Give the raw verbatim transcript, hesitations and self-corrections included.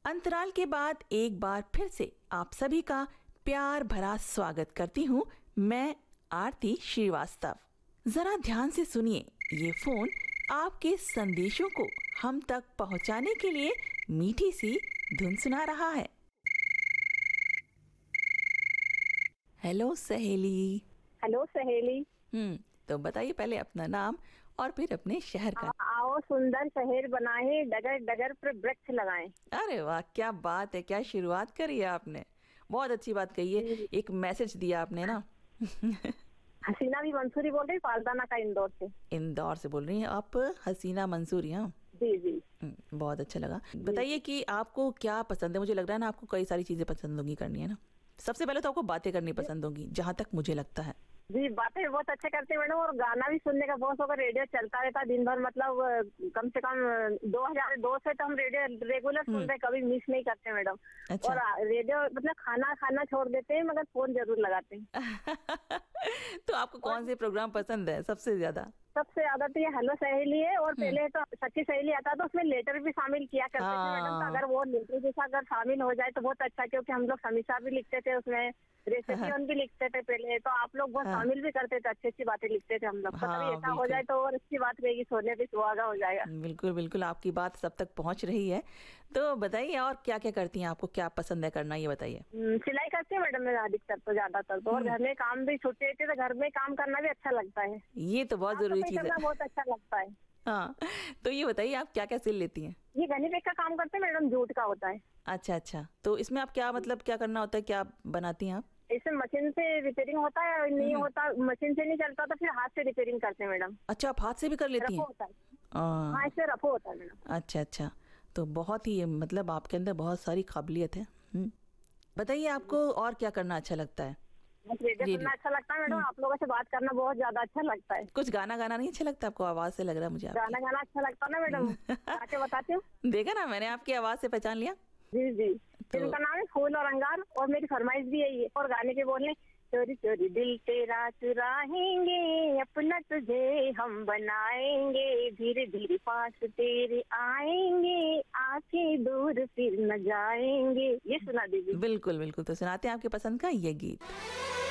अंतराल के बाद एक बार फिर से आप सभी का प्यार भरा स्वागत करती हूँ मैं आरती श्रीवास्तव। जरा ध्यान से सुनिए, ये फोन आपके संदेशों को हम तक पहुँचाने के लिए मीठी सी धुन सुना रहा है। हेलो सहेली। हेलो सहेली। हम्म तो बताइए पहले अपना नाम और फिर अपने शहर का। आ, आओ सुंदर शहर बनाए, डगर डगर पर वृक्ष लगाएं। अरे वाह, क्या बात है, क्या शुरुआत करी है आपने, बहुत अच्छी बात कही है, एक मैसेज दिया आपने ना। हसीना भी मंसूरी बोल रही, पालदाना का इंदौर से। इंदौर से बोल रही हैं आप हसीना मंसूरी? हाँ जी जी, बहुत अच्छा लगा। बताइए कि आपको क्या पसंद है। मुझे लग रहा है ना आपको कई सारी चीजें पसंद होंगी करनी, है ना? सबसे पहले तो आपको बातें करनी पसंद होंगी, जहाँ तक मुझे लगता है। जी बातें बहुत अच्छे करते हैं मैडम, और गाना भी सुनने का बहुत शौक है। रेडियो चलता रहता दिन भर, मतलब कम से कम दो हजार दो से तो हम रेडियो रेगुलर सुन रहे, कभी मिस नहीं करते मैडम। अच्छा। और रेडियो मतलब खाना खाना छोड़ देते हैं, मगर फोन जरूर लगाते हैं। तो आपको कौन से प्रोग्राम पसंद है सबसे ज्यादा? सबसे ज्यादा तो ये हेलो सहेली है, और पहले तो सच्ची सहेली आता तो उसमें लेटर भी शामिल किया करते थे मैडम। तो अगर वो लेटर जैसा अगर शामिल हो जाए तो बहुत अच्छा, क्योंकि हम लोग समीक्षा भी लिखते थे उसमें, रेसिपी भी लिखते थे पहले। तो आप लोग बहुत शामिल भी करते थे, अच्छी अच्छी बातें लिखते थे हम लोग। हाँ, कभी ऐसा हो जाए तो और अच्छी बात रहेगी, सोने पे सुहागा हो जाएगा। बिल्कुल बिल्कुल, आपकी बात सब तक पहुंच रही है। तो बताइए और क्या क्या करती हैं, आपको क्या पसंद है करना, ये बताइए। सिलाई करती है मैडम मैं अधिकतर तो, ज्यादातर तो। और घर में काम भी छुट्टी रहती है तो घर में काम करना भी अच्छा लगता है। ये तो बहुत जरूरी चीज है, बहुत अच्छा लगता है। हाँ, तो ये बताइए आप क्या क्या सिल लेती हैं? ये गनी बैग का काम करते हैं मैडम, जूट का होता है। अच्छा अच्छा, तो इसमें आप क्या मतलब क्या करना होता है, क्या बनाती हैं आप? इसमें मशीन से रिपेयरिंग होता है, नहीं होता मशीन से नहीं चलता तो फिर हाथ से रिपेयरिंग करते हैं मैडम। अच्छा, आप हाथ से भी कर लेती हैं? होता है। हाँ, इससे रफो होता है मैडम। अच्छा अच्छा, तो बहुत ही मतलब आपके अंदर बहुत सारी काबिलियत है। बताइए आपको और क्या करना अच्छा लगता है? रेडियो सुनना अच्छा लगता है मैडम, आप लोगों से बात करना बहुत ज्यादा अच्छा लगता है। कुछ गाना गाना नहीं अच्छा लगता आपको? आवाज से लग रहा है मुझे आपकी। गाना गाना अच्छा लगता है ना मैडम, आके बताती हूँ। देखा ना, मैंने आपकी आवाज से पहचान लिया। जी जी, तो इनका नाम है फूल और अंगार, और मेरी फरमाइश भी यही है। और गाने के बोलने, चोरी चोरी दिल तेरा चुराएंगे, अपना तुझे हम बनाएंगे, धीरे धीरे पास तेरे आएंगे, आके दूर फिर न जाएंगे। ये सुना दीजिए। बिल्कुल बिल्कुल, तो सुनाते हैं आपके पसंद का ये गीत।